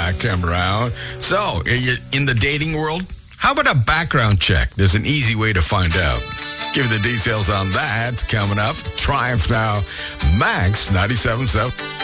that come around. So, are you in the dating world? How about a background check? There's an easy way to find out. Give you the details on that coming up. Triumph Now, Max 97.7.